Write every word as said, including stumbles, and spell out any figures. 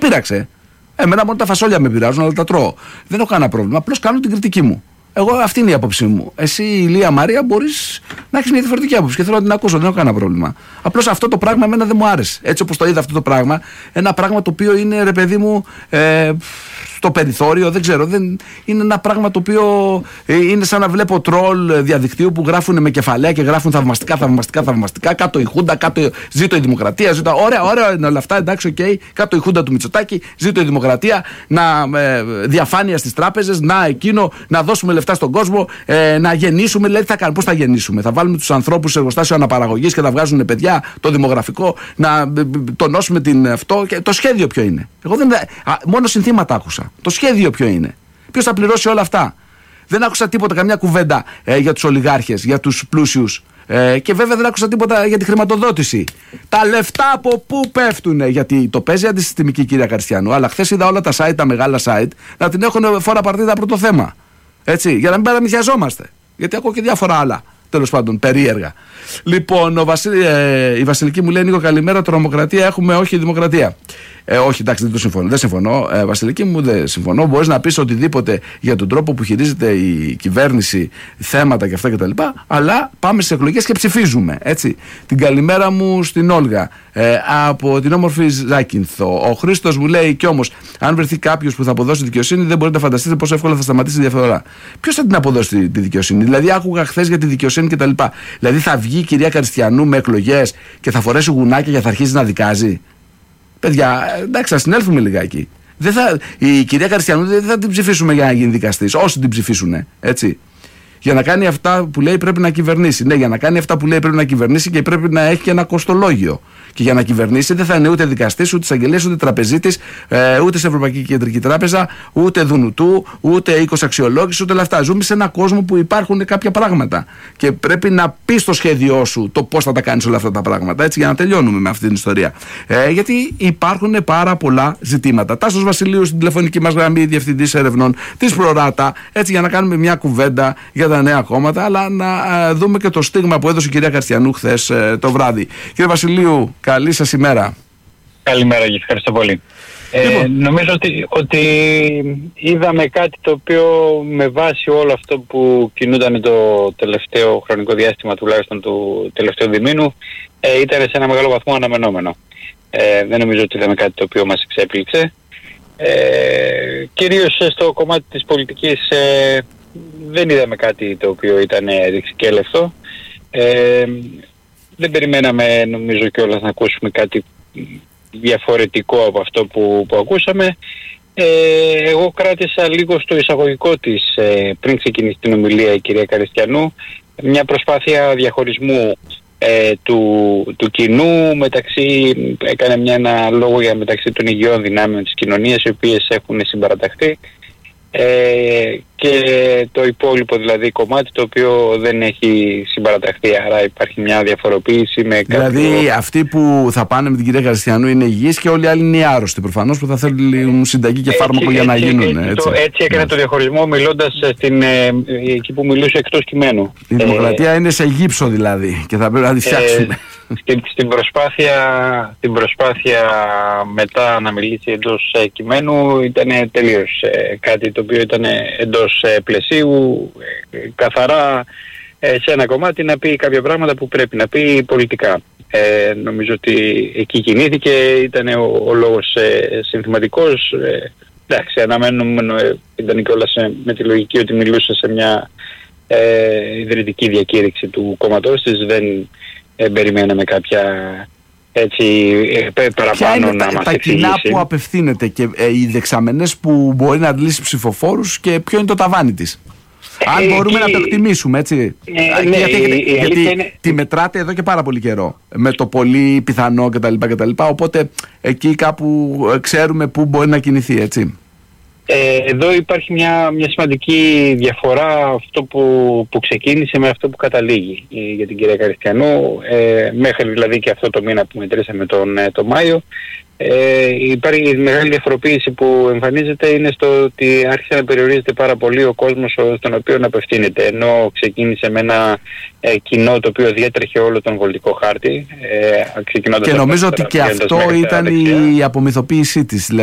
πείραξε. Εμένα μόνο τα φασόλια με πειράζουν, αλλά τα τρώω. Δεν έχω κανένα πρόβλημα. Απλώς κάνω την κριτική μου. Εγώ αυτή είναι η άποψή μου. Εσύ, Ηλία Μαρία, μπορείς να έχεις μια διαφορετική άποψη και θέλω να την ακούσω. Δεν έχω κανένα πρόβλημα. Απλώς αυτό το πράγμα εμένα δεν μου άρεσε. Έτσι όπως το είδα αυτό το πράγμα, ένα πράγμα το οποίο είναι, ρε παιδί μου, ε, στο περιθώριο, δεν ξέρω. Δεν, είναι ένα πράγμα το οποίο ε, είναι σαν να βλέπω τρόλ διαδικτύου που γράφουν με κεφαλαία και γράφουν θαυμαστικά, θαυμαστικά, θαυμαστικά. Κάτω η Χούντα, κάτω ζήτω η δημοκρατία. Ζήτω, ωραία, ωραία είναι όλα αυτά, εντάξει, οκ. Okay. Κάτω η Χούντα του Μητσοτάκη, ζήτω η δημοκρατία, να ε, διαφάνεια στις τράπεζες, να εκείνο, να δώσουμε λεφτά στον κόσμο, ε, να γεννήσουμε. Δηλαδή, θα κάνουμε, πώς θα γεννήσουμε? Θα βάλουμε τους ανθρώπους σε εργοστάσιο αναπαραγωγής και θα βγάζουν παιδιά, το δημογραφικό, να ε, τονώσουμε την αυτό. Και το σχέδιο ποιο είναι? Εγώ δεν, α, μόνο συνθήματα άκουσα. Το σχέδιο ποιο είναι? Ποιος θα πληρώσει όλα αυτά? Δεν άκουσα τίποτα, καμιά κουβέντα ε, για τους ολιγάρχες, για τους πλούσιους. Ε, και βέβαια δεν άκουσα τίποτα για τη χρηματοδότηση. Τα λεφτά από πού πέφτουνε? Γιατί το παίζει αντισυστημική, κυρία Καριστιανού. Αλλά χθες είδα όλα τα site, τα μεγάλα site, να την έχουν φορά παρτίδα πρώτο θέμα. Έτσι, για να μην παραμυθιαζόμαστε. Γιατί ακούω και διάφορα άλλα. Τέλος πάντων, περίεργα. Λοιπόν, ο Βασίλη, ε, η Βασιλική μου λέει: Νίκο, καλημέρα. Τρομοκρατία έχουμε, όχι δημοκρατία. Ε, όχι, εντάξει, δεν το συμφωνώ. Δεν συμφωνώ. Ε, Βασιλική μου, δεν συμφωνώ. Μπορείς να πεις οτιδήποτε για τον τρόπο που χειρίζεται η κυβέρνηση θέματα και αυτά κτλ. Αλλά πάμε στις εκλογές και ψηφίζουμε. Έτσι. Την καλημέρα μου στην Όλγα. Ε, από την όμορφη Ζάκυνθο. Ο Χρήστος μου λέει: Κι όμως, αν βρεθεί κάποιος που θα αποδώσει δικαιοσύνη, δεν μπορείτε να φανταστείτε πόσο εύκολα θα σταματήσει η διαφθορά. Ποιος θα την αποδώσει τη δικαιοσύνη? Δηλαδή, άκουγα χθες για τη δικαιοσύνη κτλ. Δηλαδή, θα βγει η κυρία Καριστιανού με εκλογές και θα φορέσει γουνάκια και θα αρχίσει να δικάζει. Παιδιά, εντάξει, θα συνέλθουμε λιγάκι. Δεν θα, η κυρία Καριστιανού δεν θα την ψηφίσουμε για να γίνει δικαστής. Όσοι την ψηφίσουν, έτσι. Για να κάνει αυτά που λέει πρέπει να κυβερνήσει. Ναι, για να κάνει αυτά που λέει πρέπει να κυβερνήσει και πρέπει να έχει και ένα κοστολόγιο. Και για να κυβερνήσει δεν θα είναι ούτε δικαστής, ούτε εισαγγελέας, ούτε τραπεζίτης, ε, ούτε σε Ευρωπαϊκή Κεντρική Τράπεζα, ούτε Δουνουτού, ούτε οίκος αξιολόγηση, ούτε όλα αυτά. Ζούμε σε έναν κόσμο που υπάρχουν κάποια πράγματα. Και πρέπει να πει στο σχέδιό σου το πώς θα τα κάνεις όλα αυτά τα πράγματα. Έτσι, για να τελειώνουμε με αυτή την ιστορία. Ε, γιατί υπάρχουν πάρα πολλά ζητήματα. Τάσος Βασιλείου στην τηλεφωνική μας γραμμή, διευθυντής ερευνών της Προράτα, έτσι για να κάνουμε μια κουβέντα για τα νέα κόμματα, αλλά να ε, δούμε και το στίγμα που έδωσε η κυρία Καριστιανού χθες ε, το βράδυ. Κύριε Βασιλείου, καλή σας ημέρα. Καλημέρα και ευχαριστώ πολύ. Λοιπόν. Ε, νομίζω ότι, ότι είδαμε κάτι το οποίο με βάση όλο αυτό που κινούνταν το τελευταίο χρονικό διάστημα, τουλάχιστον του τελευταίου διμήνου, ε, ήταν σε ένα μεγάλο βαθμό αναμενόμενο. Ε, δεν νομίζω ότι είδαμε κάτι το οποίο μας εξέπληξε. Ε, κυρίως στο κομμάτι της πολιτικής ε, δεν είδαμε κάτι το οποίο ήταν ρηξικέλευτο. Ε, δεν περιμέναμε, νομίζω κιόλας, να ακούσουμε κάτι διαφορετικό από αυτό που, που ακούσαμε. Ε, εγώ κράτησα λίγο στο εισαγωγικό της, ε, πριν ξεκινήσει την ομιλία η κυρία Καριστιανού, μια προσπάθεια διαχωρισμού ε, του, του κοινού μεταξύ, έκανε μια ένα λόγο για μεταξύ των υγιών δυνάμεων της κοινωνίας, οι οποίες έχουν συμπαραταχθεί, Ε, και το υπόλοιπο δηλαδή κομμάτι το οποίο δεν έχει συμπαραταχθεί, άρα υπάρχει μια διαφοροποίηση με κάποιο... Δηλαδή αυτοί που θα πάνε με την κυρία Καριστιανού είναι υγιείς και όλοι οι άλλοι είναι άρρωστοι προφανώς, που θα θέλουν συνταγή και φάρμακο για να γίνουν. Έτσι, έτσι. Το, έτσι έκανε yeah. το διαχωρισμό μιλώντας στην, ε, εκεί που μιλούσε εκτός κειμένου. Η δημοκρατία ε, είναι σε γύψο δηλαδή και θα πρέπει να τη φτιάξουμε. Ε, στην, στην, προσπάθεια, στην προσπάθεια μετά να μιλήσει εντός ε, κειμένου ήταν τελείως ε, κάτι το οποίο ήταν εντός ε, πλαισίου, ε, καθαρά ε, σε ένα κομμάτι να πει κάποια πράγματα που πρέπει να πει πολιτικά. Ε, νομίζω ότι εκεί κινήθηκε, ήταν ο, ο λόγος ε, συνθηματικός. Ε, εντάξει, αναμένουμε, ε, ήταν κιόλας ε, με τη λογική ότι μιλούσε σε μια ε, ιδρυτική διακήρυξη του κόμματός της, δεν ε, περιμέναμε κάποια έτσι ε, παραπάνω να τα, μας τα εξηγήσει. Τα κοινά που απευθύνεται και ε, οι δεξαμενές που μπορεί να αντλήσει ψηφοφόρους και ποιο είναι το ταβάνι της. Αν ε, μπορούμε και... να το εκτιμήσουμε, έτσι. Ε, ναι, γιατί ε, ε, γιατί είναι... τη μετράτε εδώ και πάρα πολύ καιρό. Με το πολύ πιθανό κτλ. κτλ. Οπότε εκεί κάπου ξέρουμε πού μπορεί να κινηθεί, έτσι. Ε, εδώ υπάρχει μια, μια σημαντική διαφορά, αυτό που, που ξεκίνησε με αυτό που καταλήγει ε, για την κυρία Καριστιανού, ε, μέχρι δηλαδή και αυτό το μήνα που μετρήσαμε τον ε, το Μάιο. Ε, υπάρχει η μεγάλη διαφοροποίηση που εμφανίζεται είναι στο ότι άρχισε να περιορίζεται πάρα πολύ ο κόσμος στον οποίο να απευθύνεται, ενώ ξεκίνησε με ένα ε, κοινό το οποίο διέτρεχε όλο τον πολιτικό χάρτη, ε, και νομίζω ότι και αυτό ήταν η απομυθοποίησή της.